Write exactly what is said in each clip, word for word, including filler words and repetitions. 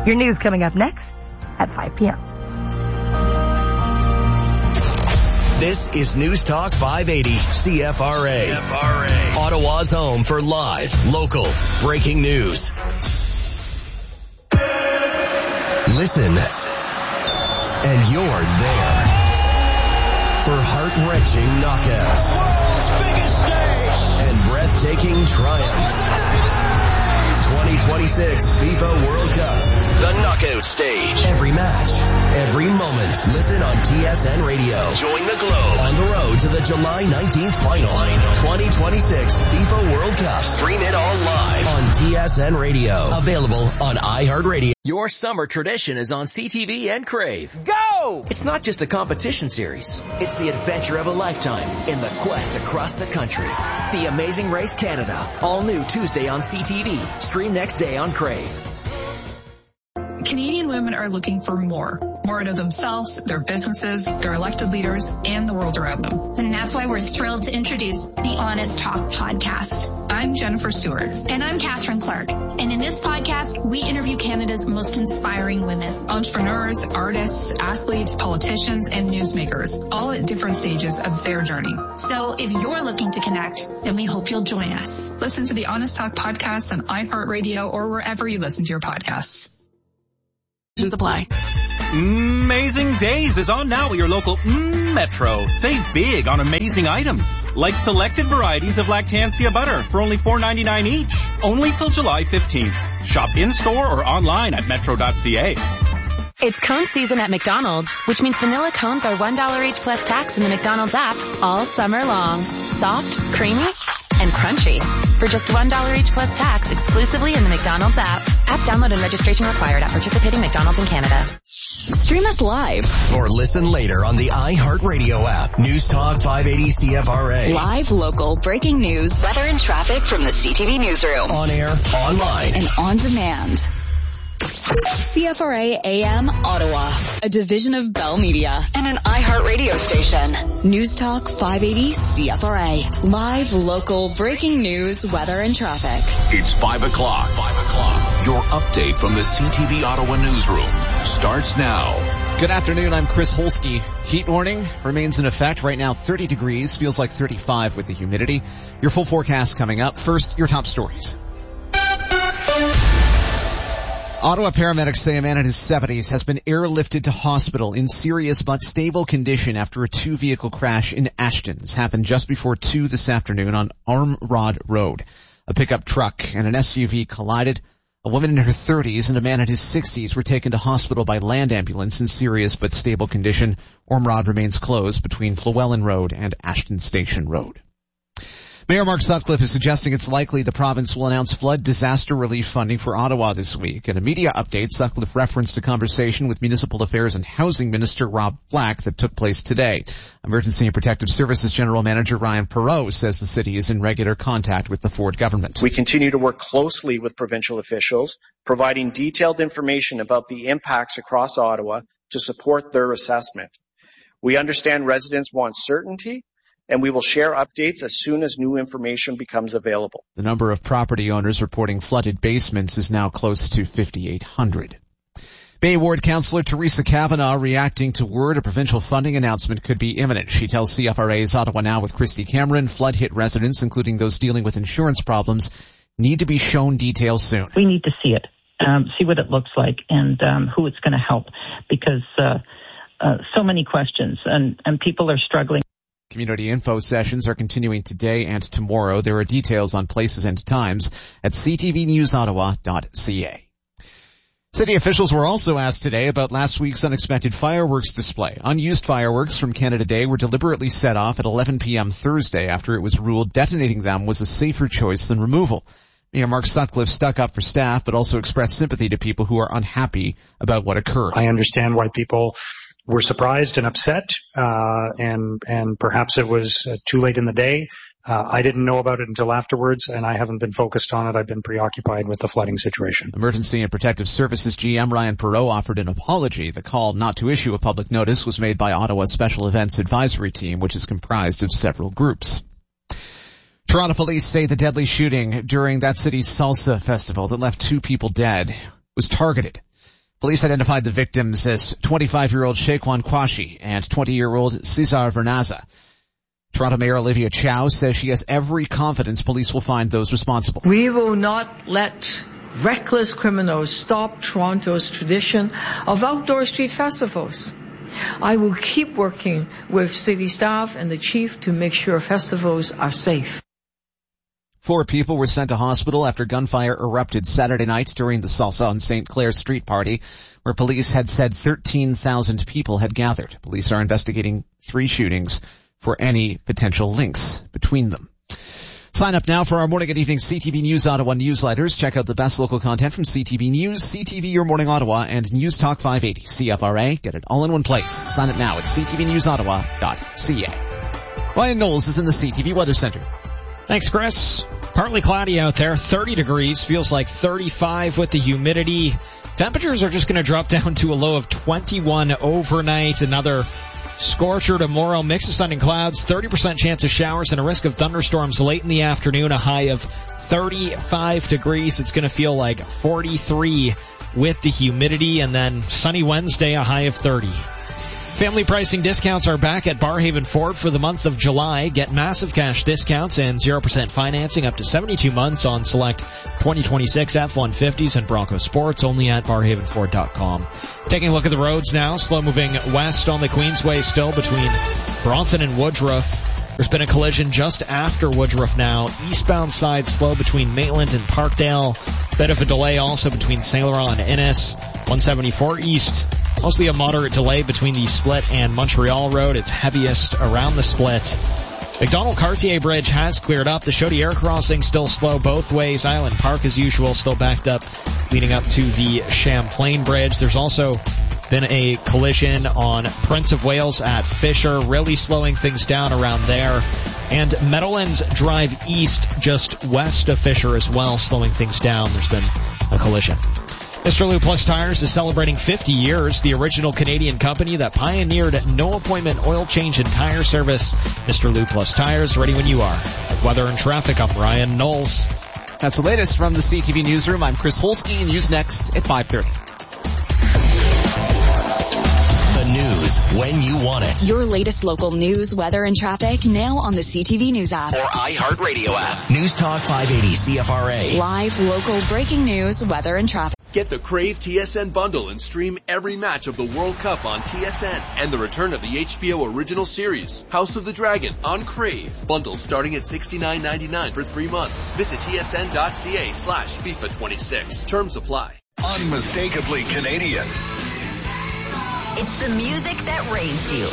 Your news coming up next at five p.m. This is News Talk five eighty C F R A. C F R A. Ottawa's home for live, local, breaking news. Listen, and you're there for heart-wrenching knockouts. World's biggest stage. And breathtaking triumph. twenty twenty-six FIFA World Cup. The knockout stage. Every match, every moment. Listen on T S N Radio. Join the globe on the road to the July nineteenth final. twenty twenty-six FIFA World Cup. Stream it all live on T S N Radio. Available on iHeartRadio. Your summer tradition is on C T V and Crave. Go! It's not just a competition series. It's the adventure of a lifetime in the quest across the country. The Amazing Race Canada. All new Tuesday on C T V. Stream next day on Crave. Canadian women are looking for more. More out of themselves, their businesses, their elected leaders, and the world around them. And that's why we're thrilled to introduce the Honest Talk podcast. I'm Jennifer Stewart. And I'm Catherine Clark. And in this podcast, we interview Canada's most inspiring women. Entrepreneurs, artists, athletes, politicians, and newsmakers, all at different stages of their journey. So if you're looking to connect, then we hope you'll join us. Listen to the Honest Talk podcast on iHeartRadio or wherever you listen to your podcasts. Apply. Amazing Days is on now at your local mm, Metro. Save big on amazing items, like selected varieties of Lactancia butter for only four ninety-nine each. Only till July fifteenth. Shop in-store or online at metro dot c a. It's cone season at McDonald's, which means vanilla cones are one dollar each plus tax in the McDonald's app all summer long. Soft, creamy, and crunchy. For just one dollar each plus tax exclusively in the McDonald's app. App download and registration required at participating McDonald's in Canada. Stream us live. Or listen later on the iHeartRadio app. News Talk five eighty C F R A. Live, local, breaking news, weather and traffic from the C T V newsroom. On air, online, and on demand. C F R A A M Ottawa, a division of Bell Media and an iHeartRadio station. News Talk five eighty C F R A. Live, local, breaking news, weather, and traffic. It's five o'clock. Five o'clock. Your update from the C T V Ottawa newsroom starts now. Good afternoon. I'm Chris Holsky. Heat warning remains in effect right now. thirty degrees, feels like thirty-five with the humidity. Your full forecast coming up. First, your top stories. Ottawa paramedics say a man in his seventies has been airlifted to hospital in serious but stable condition after a two-vehicle crash in Ashton. This happened just before two this afternoon on Ormrod Road. A pickup truck and an S U V collided. A woman in her thirties and a man in his sixties were taken to hospital by land ambulance in serious but stable condition. Ormrod remains closed between Llewellyn Road and Ashton Station Road. Mayor Mark Sutcliffe is suggesting it's likely the province will announce flood disaster relief funding for Ottawa this week. In a media update, Sutcliffe referenced a conversation with Municipal Affairs and Housing Minister Rob Black that took place today. Emergency and Protective Services General Manager Ryan Perreault says the city is in regular contact with the Ford government. We continue to work closely with provincial officials, providing detailed information about the impacts across Ottawa to support their assessment. We understand residents want certainty, and we will share updates as soon as new information becomes available. The number of property owners reporting flooded basements is now close to fifty-eight hundred. Bay Ward Councillor Teresa Kavanagh reacting to word a provincial funding announcement could be imminent. She tells C F R A's Ottawa Now with Christy Cameron flood-hit residents, including those dealing with insurance problems, need to be shown details soon. We need to see it, um, see what it looks like, and um, who it's going to help, because uh, uh, so many questions, and, and people are struggling. Community info sessions are continuing today and tomorrow. There are details on places and times at c t v news ottawa dot c a. City officials were also asked today about last week's unexpected fireworks display. Unused fireworks from Canada Day were deliberately set off at eleven p.m. Thursday after it was ruled detonating them was a safer choice than removal. Mayor Mark Sutcliffe stuck up for staff but also expressed sympathy to people who are unhappy about what occurred. I understand why people were surprised and upset, uh, and, and perhaps it was uh, too late in the day. Uh, I didn't know about it until afterwards, and I haven't been focused on it. I've been preoccupied with the flooding situation. Emergency and Protective Services G M Ryan Perreault offered an apology. The call not to issue a public notice was made by Ottawa's Special Events Advisory Team, which is comprised of several groups. Toronto police say the deadly shooting during that city's Salsa festival that left two people dead was targeted. Police identified the victims as twenty-five-year-old Shaquan Kwashi and twenty-year-old Cesar Vernaza. Toronto Mayor Olivia Chow says she has every confidence police will find those responsible. We will not let reckless criminals stop Toronto's tradition of outdoor street festivals. I will keep working with city staff and the chief to make sure festivals are safe. Four people were sent to hospital after gunfire erupted Saturday night during the Salsa on Saint Clair Street party, where police had said thirteen thousand people had gathered. Police are investigating three shootings for any potential links between them. Sign up now for our morning and evening C T V News Ottawa newsletters. Check out the best local content from C T V News, C T V Your Morning Ottawa, and News Talk five eighty C F R A. Get it all in one place. Sign up now at c t v news ottawa dot c a. Ryan Knowles is in the C T V Weather Center. Thanks, Chris. Partly cloudy out there, thirty degrees, feels like thirty-five with the humidity. Temperatures are just going to drop down to a low of twenty-one overnight. Another scorcher tomorrow, mix of sun and clouds, thirty percent chance of showers and a risk of thunderstorms late in the afternoon, a high of thirty-five degrees. It's going to feel like forty-three with the humidity, and then sunny Wednesday, a high of thirty. Family pricing discounts are back at Barhaven Ford for the month of July. Get massive cash discounts and zero percent financing up to seventy-two months on select twenty twenty-six F one fifties and Bronco Sports, only at barhaven ford dot com. Taking a look at the roads now, slow moving west on the Queensway still between Bronson and Woodruff. There's been a collision just after Woodruff now. Eastbound side slow between Maitland and Parkdale. Bit of a delay also between Saint Laurent and Innis. one seventy-four east. Mostly a moderate delay between the split and Montreal Road. It's heaviest around the split. McDonald Cartier Bridge has cleared up. The Chaudière crossing still slow both ways. Island Park as usual still backed up leading up to the Champlain Bridge. There's also been a collision on Prince of Wales at Fisher, really slowing things down around there. And Meadowlands Drive East just west of Fisher as well, slowing things down. There's been a collision. Mister Lou Plus Tires is celebrating fifty years, the original Canadian company that pioneered no-appointment oil change and tire service. Mister Lou Plus Tires, ready when you are. With weather and traffic, I'm Ryan Knowles. That's the latest from the C T V Newsroom. I'm Chris Holsky. News next at five thirty. The news when you want it. Your latest local news, weather, and traffic now on the C T V News app. Or iHeartRadio app. News Talk five eighty C F R A. Live, local, breaking news, weather, and traffic. Get the Crave T S N bundle and stream every match of the World Cup on T S N and the return of the H B O original series, House of the Dragon, on Crave. Bundle starting at sixty-nine ninety-nine for three months. Visit tsn.ca slash FIFA twenty-six. Terms apply. Unmistakably Canadian. It's the music that raised you.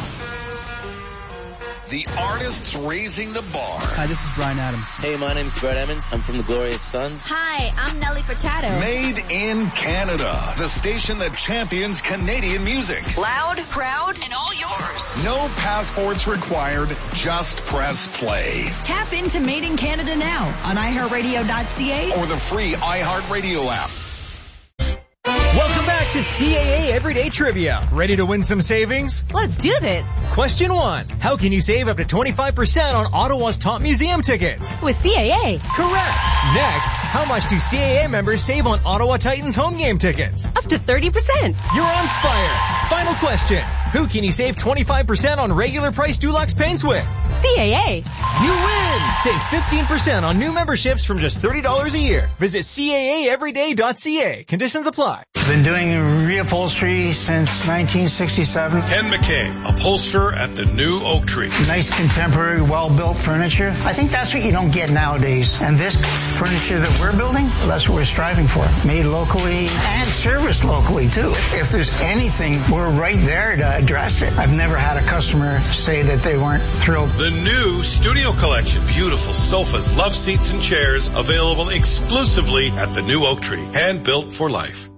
The artists raising the bar. Hi, this is Bryan Adams. Hey, my name's Brett Emmons. I'm from the Glorious Sons. Hi, I'm Nelly Furtado. Made in Canada. The station that champions Canadian music. Loud, proud, and all yours. No passports required. Just press play. Tap into Made in Canada now on i heart radio dot c a or the free iHeartRadio app. Welcome back to C A A Everyday Trivia. Ready to win some savings? Let's do this. Question one. How can you save up to twenty-five percent on Ottawa's top museum tickets? With C A A. Correct. Next, how much do C A A members save on Ottawa Titans home game tickets? Up to thirty percent. You're on fire. Final question. Who can you save twenty-five percent on regular price Dulux paints with? C A A. You win! Save fifteen percent on new memberships from just thirty dollars a year. Visit C A A everyday dot c a. Conditions apply. Been doing reupholstery since nineteen sixty-seven. Ken McKay, upholsterer at the new Oak Tree. Nice contemporary, well-built furniture. I think that's what you don't get nowadays. And this furniture that we're building, well, that's what we're striving for. Made locally and serviced locally too. If there's anything, we're right there to address it. I've never had a customer say that they weren't thrilled. The new Studio Collection. Beautiful sofas, love seats, and chairs available exclusively at the new Oak Tree. Hand built for life.